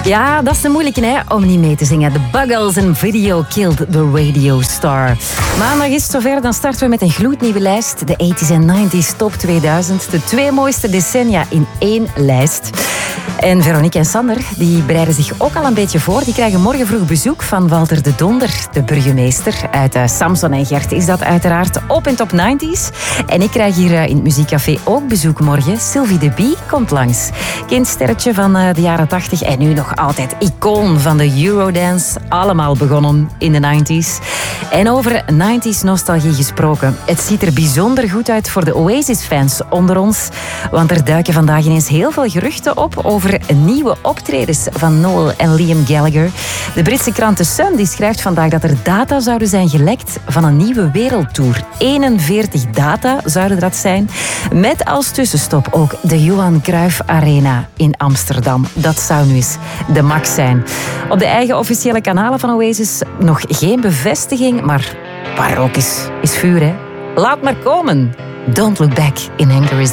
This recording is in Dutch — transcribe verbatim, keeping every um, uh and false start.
Ja, dat is de moeilijke, hè, om niet mee te zingen. The Buggles en Video Killed the Radio Star. Maandag is het zover, dan starten we met een gloednieuwe lijst. De tachtiger en negentiger Top tweeduizend. De twee mooiste decennia in één lijst. En Veronique en Sander, die bereiden zich ook al een beetje voor. Die krijgen morgen vroeg bezoek van Walter de Donder, de burgemeester. Uit uh, Samson en Gert is dat uiteraard, op en top negentiger. En ik krijg hier uh, in het muziekcafé ook bezoek morgen. Sylvie de Bie komt langs. Kindsterretje van uh, de jaren tachtig en nu nog altijd icoon van de Eurodance. Allemaal begonnen in de negentiger. En over negentiger nostalgie gesproken. Het ziet er bijzonder goed uit voor de Oasis-fans onder ons. Want er duiken vandaag ineens heel veel geruchten op over nieuwe optredens van Noel en Liam Gallagher. De Britse krant The Sun die schrijft vandaag dat er data zouden zijn gelekt van een nieuwe wereldtour. eenenveertig data zouden dat zijn. Met als tussenstop ook de Johan Cruijff Arena in Amsterdam. Dat zou nu eens de max zijn. Op de eigen officiële kanalen van Oasis nog geen bevestiging, maar waar ook is, is vuur, hè. Laat maar komen. Don't look back in anger is